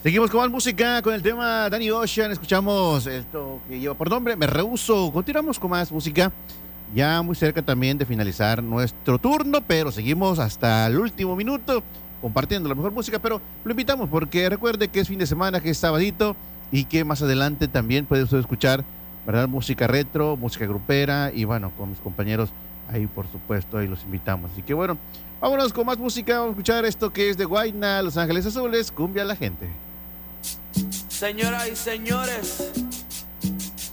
Seguimos con más música, con el tema Danny Ocean. Escuchamos esto que lleva por nombre Me Rehúso. Continuamos con más música. Ya muy cerca también de finalizar nuestro turno, pero seguimos hasta el último minuto compartiendo la mejor música. Pero lo invitamos porque recuerde que es fin de semana, que es sabadito y que más adelante también puede usted escuchar, ¿verdad? Música retro, música grupera y bueno, con mis compañeros ahí por supuesto, ahí los invitamos. Así que bueno, vámonos con más música. Vamos a escuchar esto que es de Guayna, Los Ángeles Azules, Cumbia a la Gente. Señoras y señores,